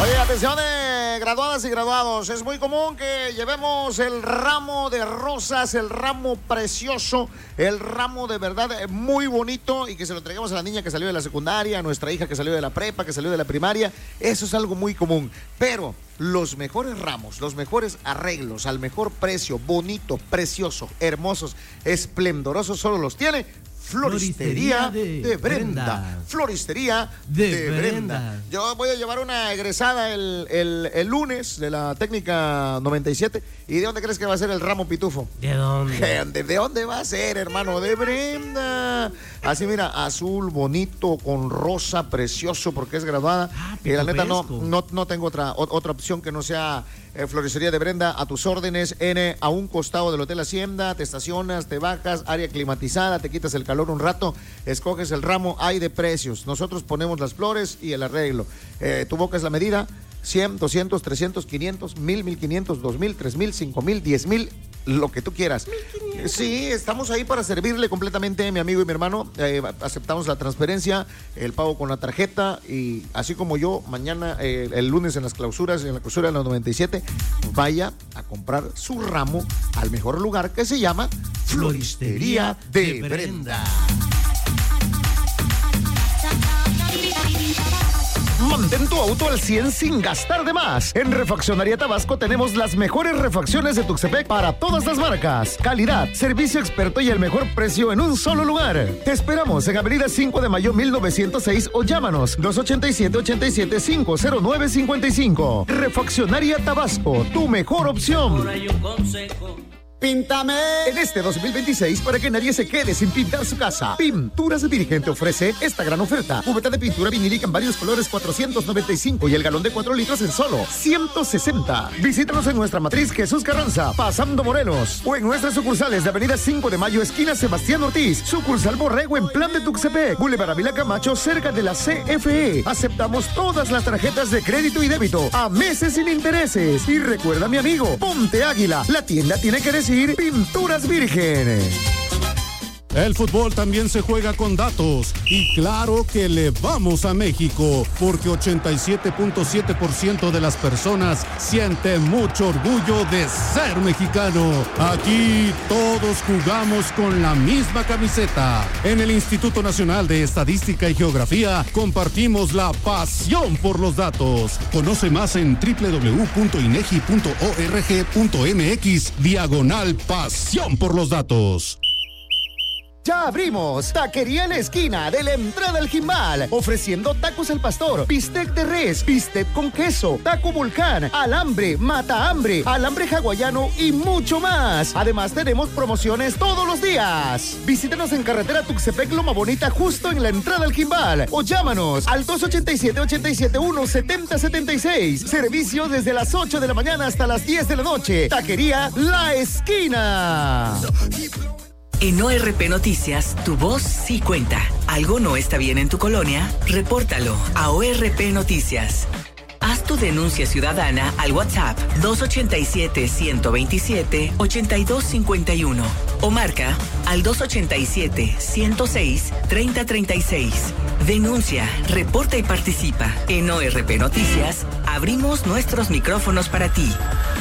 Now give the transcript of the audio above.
Oye, atención graduadas y graduados. Es muy común que llevemos el ramo de rosas, el ramo precioso, el ramo de verdad muy bonito y que se lo entreguemos a la niña que salió de la secundaria, a nuestra hija que salió de la prepa, que salió de la primaria. Eso es algo muy común. Pero los mejores ramos, los mejores arreglos, al mejor precio, bonito, precioso, hermosos, esplendorosos, solo los tiene Floristería de Brenda. Floristería de Brenda. Yo voy a llevar una egresada el lunes de la técnica 97. ¿Y de dónde crees que va a ser el ramo pitufo? ¿De dónde? ¿De dónde va a ser, hermano? De Brenda. Así, mira, azul, bonito, con rosa, precioso, porque es graduada. Y la neta no tengo otra opción que no sea Floristería de Brenda, a tus órdenes, a un costado del Hotel Hacienda. Te estacionas, te bajas, área climatizada, te quitas el calor un rato, escoges el ramo, hay de precios. Nosotros ponemos las flores y el arreglo. Tu boca es la medida, 100, 200, 300, 500, 1000, 1500, 2000, 3000, 5000, 10000, lo que tú quieras. 1500. Sí, estamos ahí para servirle completamente, mi amigo y mi hermano. Aceptamos la transferencia, el pago con la tarjeta, y así como yo, mañana, el lunes en la clausura de la 97, vaya a comprar su ramo al mejor lugar, que se llama Floristería de Brenda. Mantén tu auto al 100 sin gastar de más. En Refaccionaría Tabasco tenemos las mejores refacciones de Tuxtepec para todas las marcas. Calidad, servicio experto y el mejor precio en un solo lugar. Te esperamos en Avenida 5 de Mayo 1906 o llámanos 287-87-509-55. Refaccionaría Tabasco, tu mejor opción. Por ahí un consejo. Píntame. En este 2026, para que nadie se quede sin pintar su casa, Pinturas Virgen te ofrece esta gran oferta. Cubeta de pintura vinílica en varios colores, 495, y el galón de 4 litros en solo 160. Visítanos en nuestra matriz Jesús Carranza, pasando Morelos, o en nuestras sucursales de Avenida 5 de Mayo, esquina Sebastián Ortiz, sucursal Borrego en Plan de Tuxtepec, Boulevard Avila Camacho, cerca de la CFE. Aceptamos todas las tarjetas de crédito y débito a meses sin intereses. Y recuerda, mi amigo, ponte Águila, la tienda tiene que decir Pinturas Virgen. El fútbol también se juega con datos, y claro que le vamos a México, porque 87.7% de las personas siente mucho orgullo de ser mexicano. Aquí todos jugamos con la misma camiseta. En el Instituto Nacional de Estadística y Geografía compartimos la pasión por los datos. Conoce más en www.inegi.org.mx/pasión por los datos. Ya abrimos Taquería La Esquina de la entrada al Jimbal, ofreciendo tacos al pastor, bistec de res, bistec con queso, taco volcán, alambre, mata hambre, alambre hawaiano y mucho más. Además tenemos promociones todos los días. Visítanos en carretera Tuxtepec Loma Bonita, justo en la entrada al Jimbal, o llámanos al 287-871-7076. Servicio desde las 8 de la mañana hasta las 10 de la noche. Taquería La Esquina. En ORP Noticias, tu voz sí cuenta. ¿Algo no está bien en tu colonia? Repórtalo a ORP Noticias. Haz tu denuncia ciudadana al WhatsApp 287-127-8251 o marca al 287-106-3036. Denuncia, reporta y participa. En ORP Noticias, abrimos nuestros micrófonos para ti.